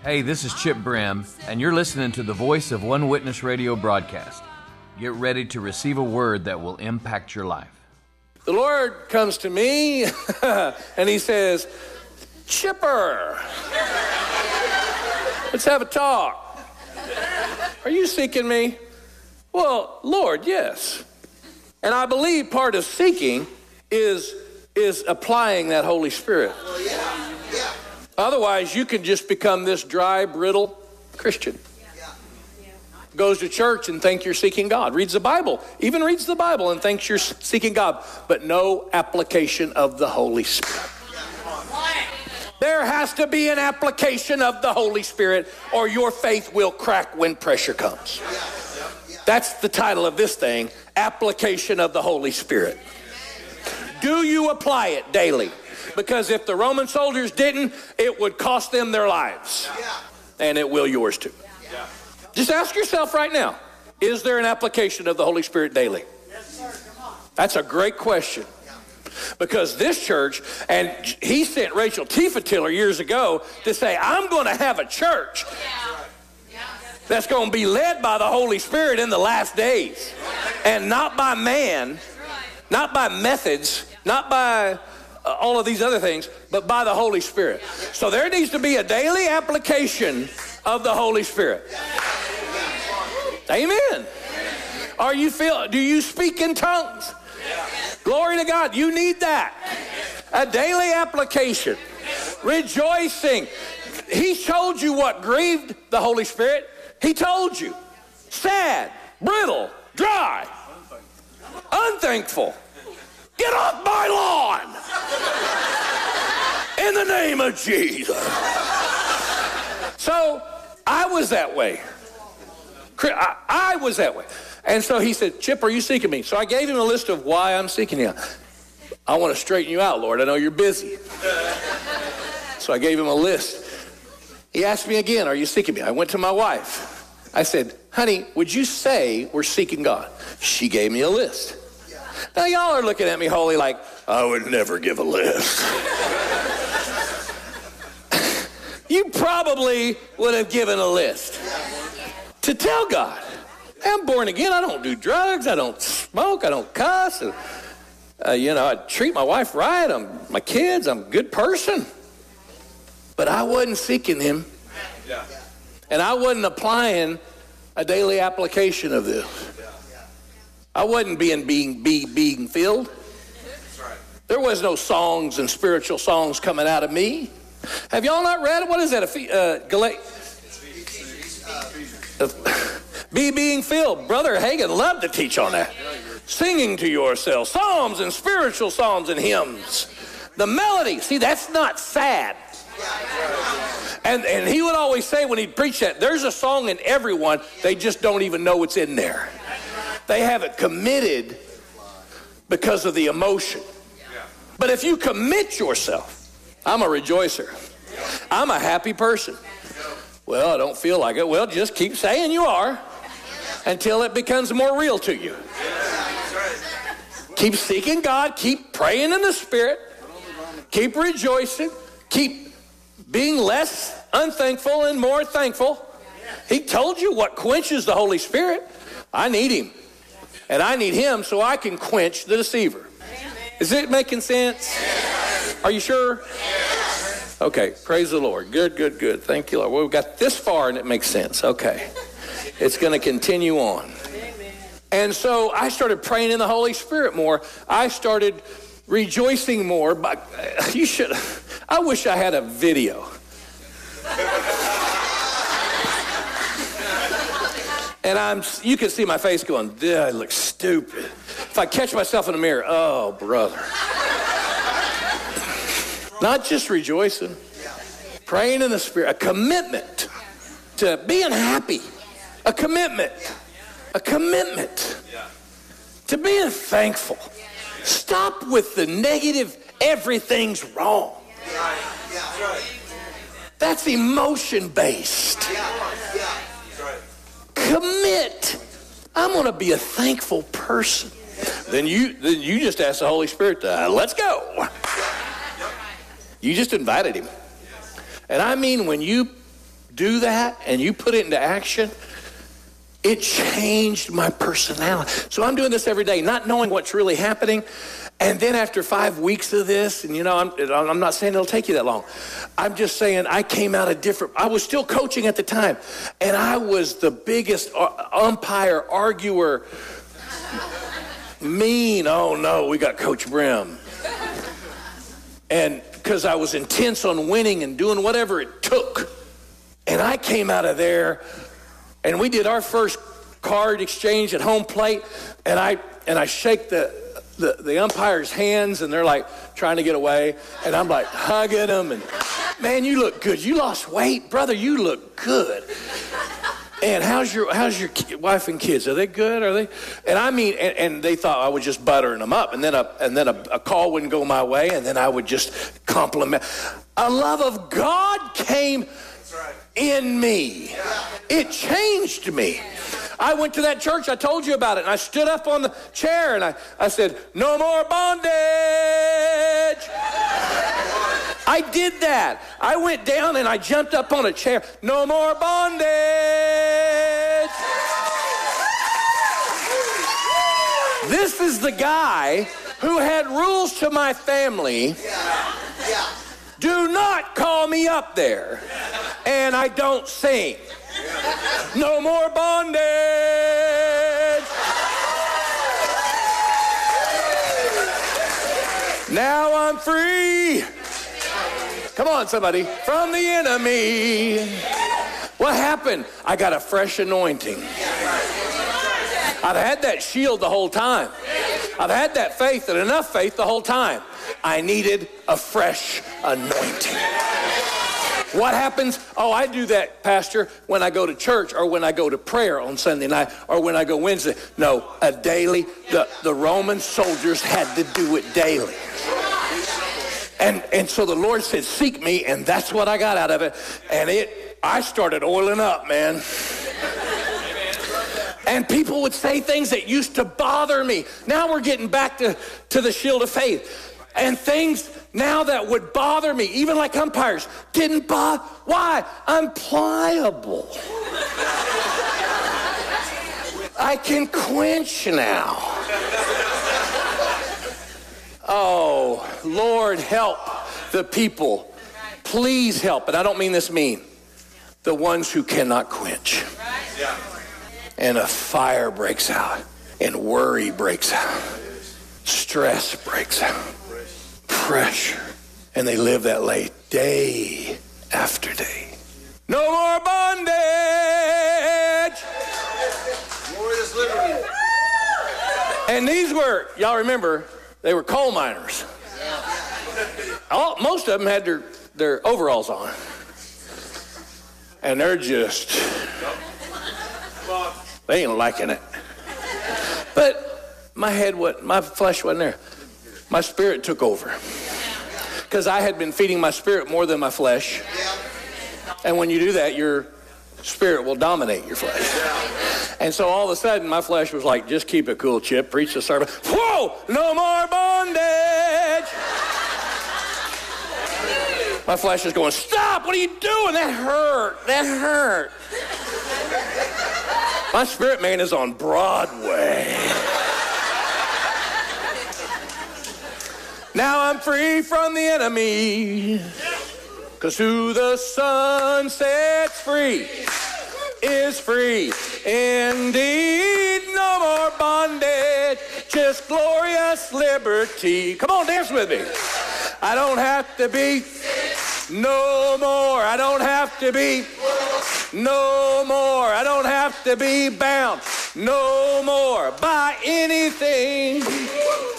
Hey, this is Chip Brim, and you're listening to the Voice of One Witness radio broadcast. Get ready to receive a word that will impact your life. The Lord comes to me, and he says, Chipper, let's have a talk. Are you seeking me? Well, Lord, yes. And I believe part of seeking is applying that Holy Spirit. Otherwise, you can just become this dry, brittle Christian. Goes to church and think you're seeking God. Reads the Bible, even reads the Bible and thinks you're seeking God. But no application of the Holy Spirit. There has to be an application of the Holy Spirit or your faith will crack when pressure comes. That's the title of this thing, Application of the Holy Spirit. Do you apply it daily? Because if the Roman soldiers didn't, it would cost them their lives. And it will yours too. Just ask yourself right now, is there an application of the Holy Spirit daily? That's a great question. Because this church, and he sent Rachel Tiefentiller years ago to say, I'm going to have a church that's going to be led by the Holy Spirit in the last days. And not by man, not by methods, not by all of these other things, but by the Holy Spirit. So there needs to be a daily application of the Holy Spirit. Amen. Do you speak in tongues? Glory to God. You need that. A daily application. Rejoicing. He told you what grieved the Holy Spirit. He told you. Sad, brittle, dry, unthankful. Get off my lawn! In the name of Jesus. So, I was that way. I was that way. And so he said, Chip, are you seeking me? So I gave him a list of why I'm seeking you. I want to straighten you out, Lord. I know you're busy. So I gave him a list. He asked me again, are you seeking me? I went to my wife. I said, honey, would you say we're seeking God? She gave me a list. Now, y'all are looking at me holy like, I would never give a list. You probably would have given a list to tell God, I'm born again. I don't do drugs. I don't smoke. I don't cuss. I treat my wife right. My kids. I'm a good person. But I wasn't seeking him. And I wasn't applying a daily application of this. I wasn't being filled. There was no songs and spiritual songs coming out of me. Have y'all not read? What is that? Being filled. Brother Hagin loved to teach on that. Singing to yourself. Psalms and spiritual songs and hymns. The melody. See, that's not sad. And he would always say when he'd preach that, there's a song in everyone. They just don't even know what's in there. They have it committed because of the emotion. But if you commit yourself, I'm a rejoicer. I'm a happy person. Well, I don't feel like it. Well, just keep saying you are until it becomes more real to you. Keep seeking God. Keep praying in the Spirit. Keep rejoicing. Keep being less unthankful and more thankful. He told you what quenches the Holy Spirit. I need him. And I need him so I can quench the deceiver. Is it making sense? Are you sure? Okay, praise the Lord. Good. Thank you, Lord. Well, we've got this far and it makes sense. Okay. It's going to continue on. And so I started praying in the Holy Spirit more. I started rejoicing more. But I wish I had a video. And you can see my face going, I look stupid. If I catch myself in the mirror, oh, brother. Not just rejoicing, praying in the Spirit, a commitment to being happy, a commitment to being thankful. Stop with the negative, everything's wrong. That's emotion-based. Commit. I'm going to be a thankful person. Then you just ask the Holy Spirit, let's go. You just invited him. And I mean, when you do that and you put it into action, it changed my personality. So I'm doing this every day, not knowing what's really happening. And then after 5 weeks of this, and I'm not saying it'll take you that long. I'm just saying I came out a different, I was still coaching at the time. And I was the biggest umpire, arguer, mean. Oh no, we got Coach Brim. And because I was intense on winning and doing whatever it took. And I came out of there, and we did our first card exchange at home plate, and I shake the umpire's hands, and they're like trying to get away, and I'm like hugging them, and man, you look good. You lost weight, brother. You look good. And how's your wife and kids? Are they good? Are they? And I mean, and they thought I was just buttering them up, and then a call wouldn't go my way, and then I would just compliment. A love of God came in me. It changed me. I went to that church, I told you about it, and I stood up on the chair, and I said, no more bondage. I did that. I went down and I jumped up on a chair. No more bondage. This is the guy who had rules to my family. Do not call me up there. And I don't sing. No more bondage. Now I'm free. Come on, somebody. From the enemy. What happened? I got a fresh anointing. I've had that shield the whole time. I've had that faith and enough faith the whole time. I needed a fresh anointing. What happens? Oh, I do that, Pastor, when I go to church or when I go to prayer on Sunday night or when I go Wednesday. No, a daily. The Roman soldiers had to do it daily. And so the Lord said, seek me, and that's what I got out of it. And I started oiling up, man. And people would say things that used to bother me. Now we're getting back to the shield of faith. And things now that would bother me, even like umpires, didn't bother. Why? I'm pliable. I can quench now. Oh, Lord, help the people. Please help. And I don't mean this mean. The ones who cannot quench. And a fire breaks out. And worry breaks out. Stress breaks out. Pressure. And they live that late day after day. No more bondage. Glorious liberty. And these were, y'all remember, they were coal miners. Most of them had their overalls on. And they're just, they ain't liking it. But my flesh wasn't there. My spirit took over. Because I had been feeding my spirit more than my flesh. And when you do that, your spirit will dominate your flesh. And so all of a sudden, my flesh was like, just keep it cool, Chip. Preach the sermon. Whoa! No more bondage! My flesh is going, stop! What are you doing? That hurt. That hurt. My spirit man is on Broadway. Now I'm free from the enemy. Because who the Son sets free is free indeed. No more bondage, just glorious liberty. Come on, dance with me. I don't have to be no more. I don't have to be no more. I don't have to be bound no more by anything.